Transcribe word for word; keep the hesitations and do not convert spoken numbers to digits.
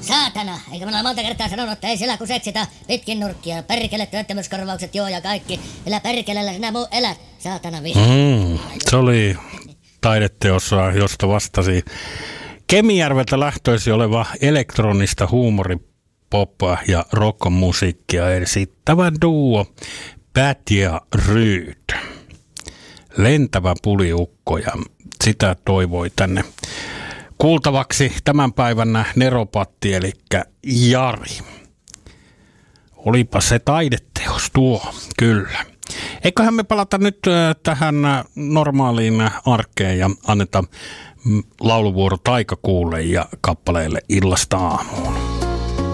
Saatana, eikö minä monta kertaa sanonut, että ei siellä kun seksitä pitkin nurkkia. Perkele, työttömyyskorvaukset, joo ja kaikki. Millä perkelellä sinä muu elät, saatana vittu. Mm, se oli taideteossa, josta vastasi Kemijärveltä lähtöisin oleva elektronista huumoripoppaa ja rockmusiikkia esittävä duo Pat ja Ryd. Lentävä puliukko, ja sitä toivoi tänne kuultavaksi tämän päivän neropatti, eli Jari. Olipa se taideteos tuo, kyllä. Eiköhän me palata nyt tähän normaaliin arkeen ja anneta lauluvuoro Taikakuulle ja kappaleelle Illasta aamuun.